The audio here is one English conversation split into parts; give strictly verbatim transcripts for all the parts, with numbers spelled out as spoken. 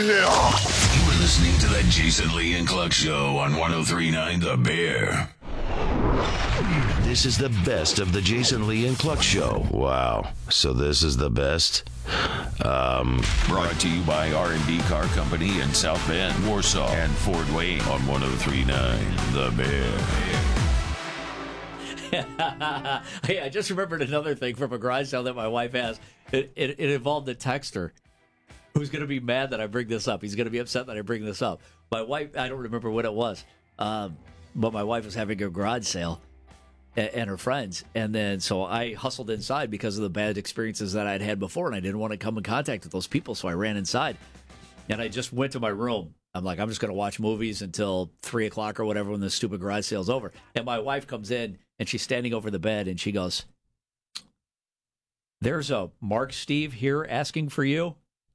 You're listening to the Jason Lee and Cluck Show on one oh three point nine The Bear. This is the best of the Jason Lee and Cluck Show. Wow. So this is the best? Um, Brought to you by R and D Car Company in South Bend, Warsaw, and Fort Wayne on one oh three point nine The Bear. Hey, I just remembered another thing from a garage sale that my wife has. It, it, it involved a texter who's going to be mad that I bring this up. He's going to be upset that I bring this up. My wife, I don't remember what it was, um, but my wife was having a garage sale and, and her friends. And then so I hustled inside because of the bad experiences that I'd had before, and I didn't want to come in contact with those people, so I ran inside. And I just went to my room. I'm like, I'm just going to watch movies until three o'clock or whatever when the stupid garage sale's over. And my wife comes in, and she's standing over the bed, and she goes, "There's a Mark Steve here asking for you."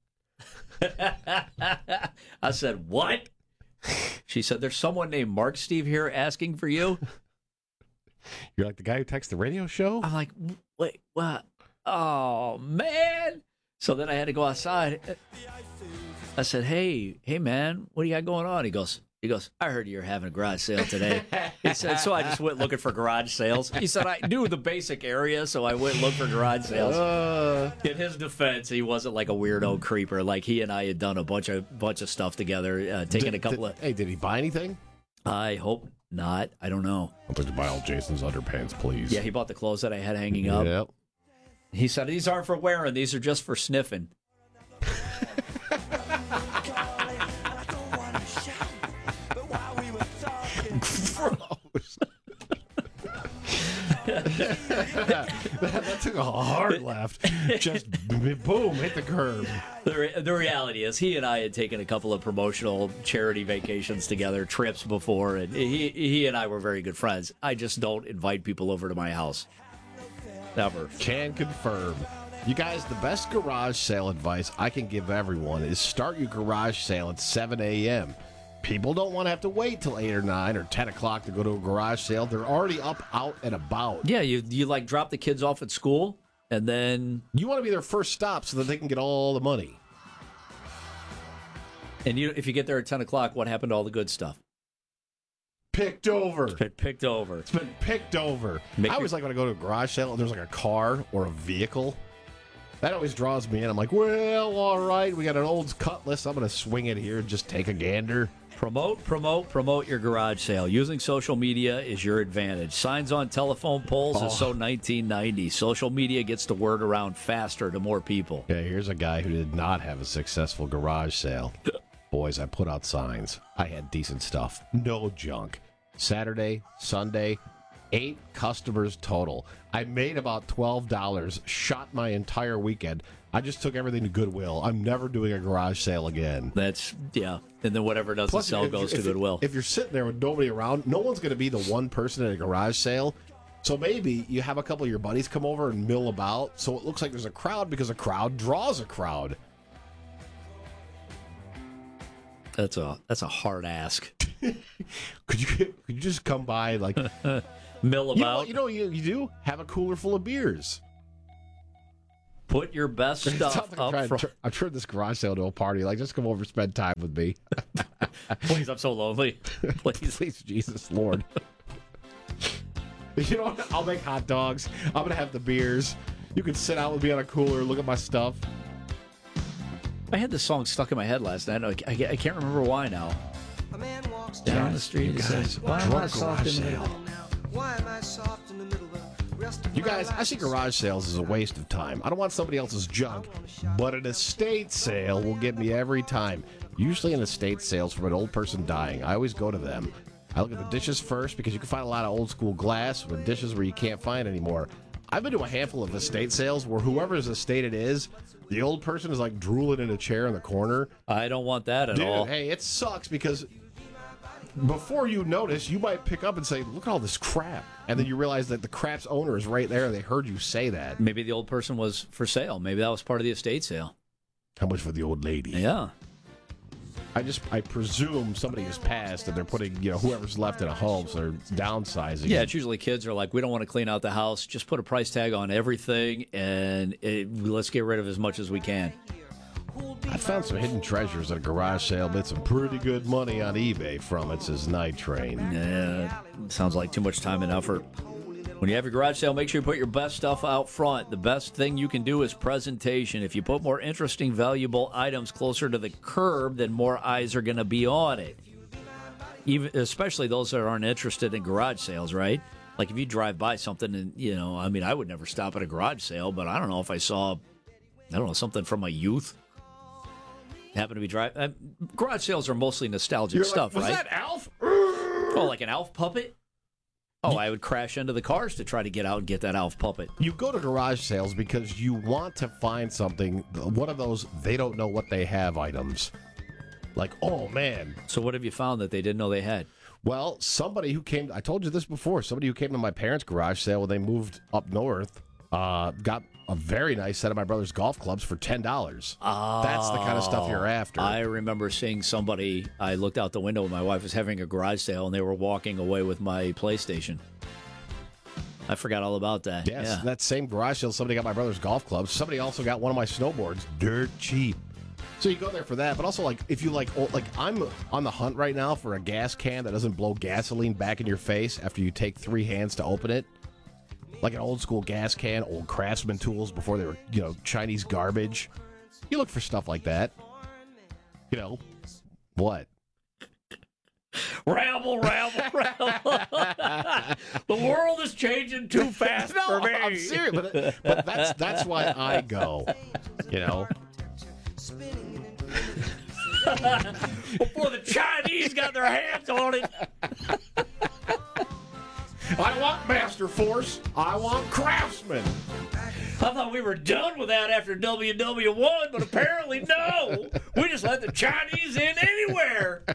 I said, "What?" She said, "There's someone named Mark Steve here asking for you." You're like the guy who texts the radio show? I'm like, wait, what? Oh, man. So then I had to go outside. I said, hey, hey, man, what do you got going on? He goes, he goes, "I heard you're having a garage sale today." He said, so I just went looking for garage sales. He said, I knew the basic area, so I went look for garage sales. Uh, In his defense, he wasn't like a weirdo creeper. Like, he and I had done a bunch of bunch of stuff together, uh, taking did, a couple did, of... Hey, did he buy anything? I hope not. I don't know. I'd like to buy all Jason's underpants, please. Yeah, he bought the clothes that I had hanging up. Yep. He said, these aren't for wearing. These are just for sniffing. Gross. that, that took a hard left. Just boom, hit the curb. The, re- the reality is, he and I had taken a couple of promotional charity vacations together, trips before, and he he and I were very good friends. I just don't invite people over to my house. Never. Can confirm. You guys, the best garage sale advice I can give everyone is start your garage sale at seven a.m. People don't want to have to wait till eight or nine or ten o'clock to go to a garage sale. They're already up, out, and about. Yeah, you you like drop the kids off at school, and then... You want to be their first stop so that they can get all the money. And you, if you get there at ten o'clock, what happened to all the good stuff? Picked over. It's been picked over. It's been picked over. Make I always your- like when I go to a garage sale and there's like a car or a vehicle. That always draws me in. I'm like, well, all right, we got an old Cutlass. I'm going to swing it here and just take a gander. Promote, promote, promote your garage sale. Using social media is your advantage. Signs on telephone poles Oh. is so nineteen ninety. Social media gets the word around faster to more people. Okay, here's a guy who did not have a successful garage sale. Boys, I put out signs. I had decent stuff. No junk. Saturday, Sunday, eight customers total. I made about twelve dollars, shot my entire weekend. I just took everything to Goodwill. I'm never doing a garage sale again. That's, yeah. And then whatever doesn't Plus, sell if goes you- to if you- Goodwill. If you're sitting there with nobody around, no one's going to be the one person at a garage sale. So maybe you have a couple of your buddies come over and mill about, so it looks like there's a crowd because a crowd draws a crowd. That's a that's a hard ask. Could you could you just come by like Mill you know, about. what- you know what you, you do? Have a cooler full of beers. Put your best It's not stuff like I'm up trying to front. tur- I turned this garage sale to a party. Like, just come over and spend time with me. Please, I'm so lonely. Please. Please, Jesus, Lord. You know what? I'll make hot dogs. I'm going to have the beers. You can sit out with me on a cooler, look at my stuff. I had this song stuck in my head last night. I, I, I can't remember why now. A man walks Down the street, he guys, says, "Why am I drunk soft garage in the sale. middle?" Why am I soft in the middle of the rest of You my guys, I life? see garage sales as a waste of time. I don't want somebody else's junk, but an estate sale will get me every time. Usually an estate sales from an old person dying. I always go to them. I look at the dishes first because you can find a lot of old school glass with dishes where you can't find anymore. I've been to a handful of estate sales where whoever's estate it is, the old person is like drooling in a chair in the corner. I don't want that at Dude, all. hey, it sucks because before you notice, you might pick up and say, look at all this crap. And then you realize that the crap's owner is right there. They heard you say that. Maybe the old person was for sale. Maybe that was part of the estate sale. How much for the old lady? Yeah. I just, I presume somebody has passed and they're putting, you know, whoever's left in a home, so they're downsizing. Yeah, it's usually kids are like, we don't want to clean out the house. Just put a price tag on everything, and it, let's get rid of as much as we can. I found some hidden treasures at a garage sale. Made some pretty good money on eBay from it, says Night Train. Yeah, sounds like too much time and effort. When you have your garage sale, make sure you put your best stuff out front. The best thing you can do is presentation. If you put more interesting, valuable items closer to the curb, then more eyes are going to be on it. Even, especially those that aren't interested in garage sales, right? Like if you drive by something and, you know, I mean, I would never stop at a garage sale, but I don't know if I saw, I don't know, something from my youth. Happen to be driving. Uh, garage sales are mostly nostalgic You're stuff, like, was right? that Alf? Oh, like an Alf puppet? Oh, I would crash into the cars to try to get out and get that Alf puppet. You go to garage sales because you want to find something, one of those they don't know what they have items. Like, oh, man. So what have you found that they didn't know they had? Well, somebody who came, I told you this before, somebody who came to my parents' garage sale when they moved up north uh, got a very nice set of my brother's golf clubs for ten dollars. Oh, That's the kind of stuff you're after. I remember seeing somebody, I looked out the window when my wife was having a garage sale, and they were walking away with my PlayStation. I forgot all about that. Yes, yeah. that same garage sale, somebody got my brother's golf clubs. Somebody also got one of my snowboards, dirt cheap. So you go there for that, but also like if you like, oh, like I'm on the hunt right now for a gas can that doesn't blow gasoline back in your face after you take three hands to open it. Like an old school gas can, old Craftsman tools before they were, you know, Chinese garbage. You look for stuff like that. You know, what? Rabble, rabble, rabble. The world is changing too fast No, for me. I'm serious, but, but that's that's why I go. You know. Before the Chinese got their hands on it. I want Master Force. I want Craftsman. I thought we were done with that after W W one, but apparently no. We just let the Chinese in anywhere.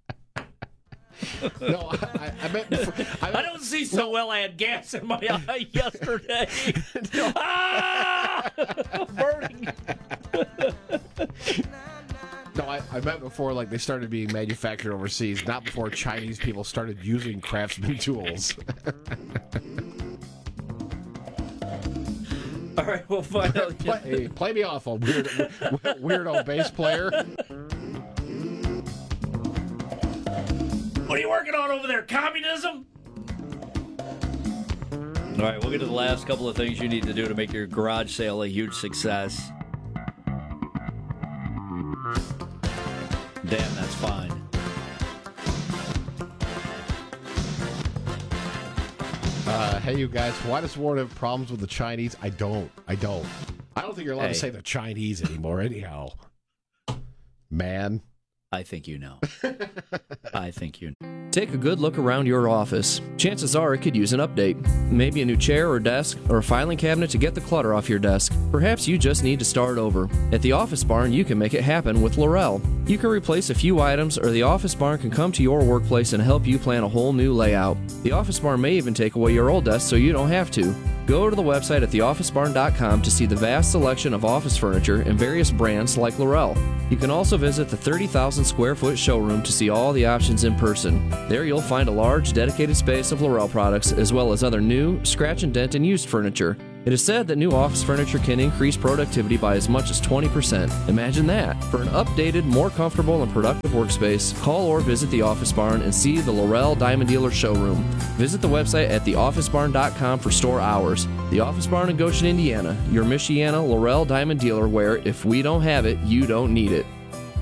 No, I, I meant. I, I don't see so well. I had gas in my eye yesterday. Ah! Burning. No, I, I meant before, like, they started being manufactured overseas, not before Chinese people started using Craftsman tools. All right, we'll find out. play, hey, play me off, a weird, weirdo bass player. What are you working on over there, communism? All right, we'll get to the last couple of things you need to do to make your garage sale a huge success. Damn, that's fine. Uh, hey, you guys, why does Warren have problems with the Chinese? I don't. I don't. I don't think you're allowed Hey. to say the Chinese anymore, anyhow. Man. I think you know. I think you know. Take a good look around your office. Chances are it could use an update. Maybe a new chair or desk, or a filing cabinet to get the clutter off your desk. Perhaps you just need to start over. At the Office Barn, you can make it happen with Laurel. You can replace a few items, or the Office Barn can come to your workplace and help you plan a whole new layout. The Office Barn may even take away your old desk so you don't have to. Go to the website at the office barn dot com to see the vast selection of office furniture and various brands like Laurel. You can also visit the thirty thousand square foot showroom to see all the options in person. There you'll find a large dedicated space of Laurel products as well as other new, scratch and dent and used furniture. It is said that new office furniture can increase productivity by as much as twenty percent. Imagine that. For an updated, more comfortable and productive workspace, call or visit the Office Barn and see the Laurel Diamond Dealer showroom. Visit the website at the office barn dot com for store hours. The Office Barn in Goshen, Indiana, your Michiana Laurel Diamond Dealer where if we don't have it, you don't need it.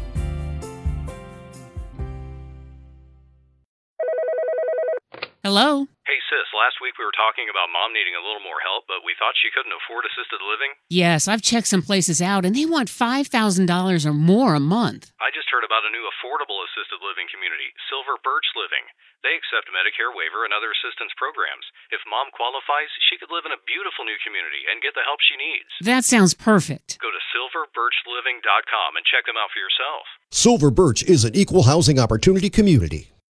Hello? Hey, sis, last week we were talking about Mom needing a little more help, but we thought she couldn't afford assisted living. Yes, I've checked some places out, and they want five thousand dollars or more a month. I just heard about a new affordable assisted living community, Silver Birch Living. They accept Medicare waiver and other assistance programs. If Mom qualifies, she could live in a beautiful new community and get the help she needs. That sounds perfect. Go to silver birch living dot com and check them out for yourself. Silver Birch is an equal housing opportunity community.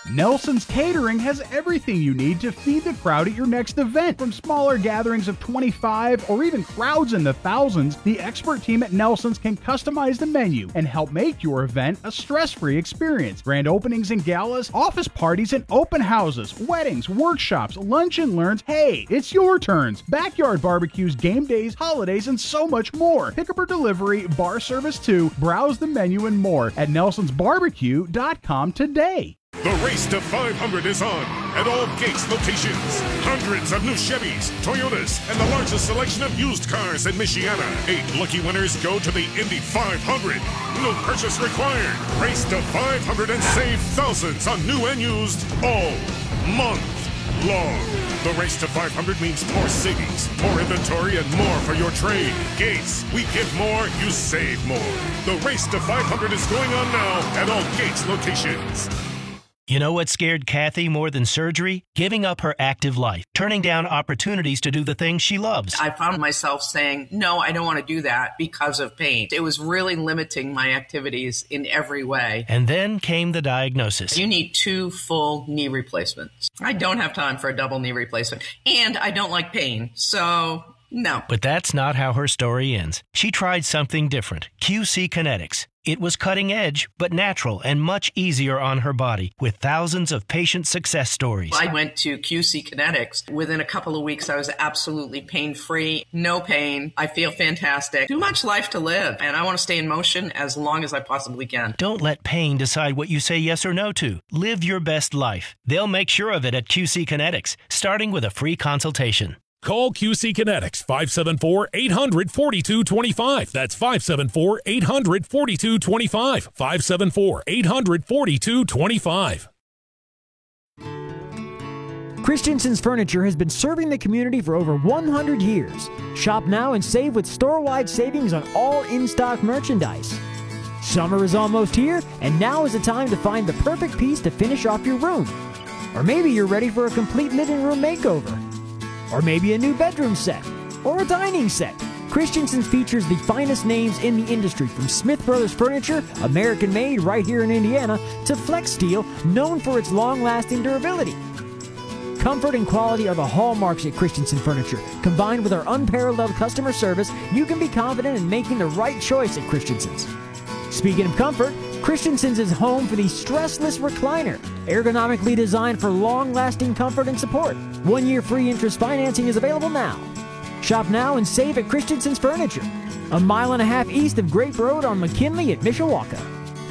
Nelson's Catering has everything you need to feed the crowd at your next event. From smaller gatherings of twenty-five or even crowds in the thousands, the expert team at Nelson's can customize the menu and help make your event a stress-free experience. Grand openings and galas, office parties and open houses, weddings, workshops, lunch and learns. Hey, it's your turns. Backyard barbecues, game days, holidays, and so much more. Pickup or delivery, bar service too. Browse the menu and more at nelsons barbecue dot com today. The race to five hundred is on at all Gates locations. Hundreds of new Chevys, Toyotas, and the largest selection of used cars in Michiana. Eight lucky winners go to the Indy five hundred. No purchase required. Race to five hundred and save thousands on new and used all month long. The race to five hundred means more savings, more inventory, and more for your trade. Gates, we give more, you save more. The race to five hundred is going on now at all Gates locations. You know what scared Kathy more than surgery? Giving up her active life, turning down opportunities to do the things she loves. I found myself saying, no, I don't want to do that because of pain. It was really limiting my activities in every way. And then came the diagnosis. You need two full knee replacements. I don't have time for a double knee replacement, and I don't like pain, so no. But that's not how her story ends. She tried something different, Q C Kinetics. It was cutting edge, but natural and much easier on her body, with thousands of patient success stories. I went to Q C Kinetics. Within a couple of weeks, I was absolutely pain-free, no pain. I feel fantastic. Too much life to live, and I want to stay in motion as long as I possibly can. Don't let pain decide what you say yes or no to. Live your best life. They'll make sure of it at Q C Kinetics, starting with a free consultation. Call Q C Kinetics, five seven four, eight hundred, forty-two twenty-five. That's five seven four, eight hundred, forty-two twenty-five. five seven four, eight hundred, forty-two twenty-five. Christensen's Furniture has been serving the community for over one hundred years. Shop now and save with store-wide savings on all in-stock merchandise. Summer is almost here, and now is the time to find the perfect piece to finish off your room. Or maybe you're ready for a complete living room makeover. Or maybe a new bedroom set, or a dining set. Christensen's features the finest names in the industry, from Smith Brothers Furniture, American-made right here in Indiana, to Flex Steel, known for its long-lasting durability. Comfort and quality are the hallmarks at Christensen Furniture. Combined with our unparalleled customer service, you can be confident in making the right choice at Christensen's. Speaking of comfort, Christensen's is home for the stressless recliner, ergonomically designed for long-lasting comfort and support. One-year free interest financing is available now. Shop now and save at Christensen's Furniture, a mile and a half east of Grape Road on McKinley at Mishawaka.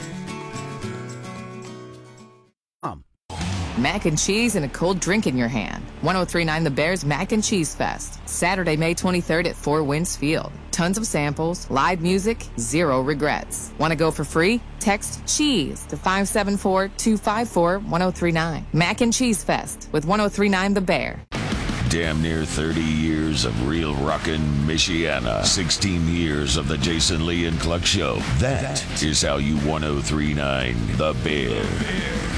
Um. Mac and cheese and a cold drink in your hand. ten thirty-nine The Bears Mac and Cheese Fest, Saturday, May twenty-third at Four Winds Field. Tons of samples, live music, zero regrets. Want to go for free? Text CHEESE to five seven four, two five four, one oh three nine. Mac and Cheese Fest with ten thirty-nine The Bear. Damn near thirty years of real rockin' Michiana. sixteen years of the Jason Lee and Cluck Show. That is how you ten thirty-nine The Bear.